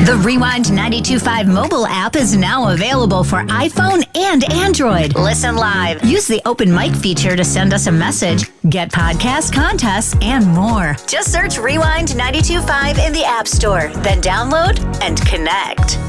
The Rewind 92.5 mobile app is now available for iPhone and Android. Listen live. Use the open mic feature to send us a message, get podcast contests, and more. Just search Rewind 92.5 in the App Store, then download and connect.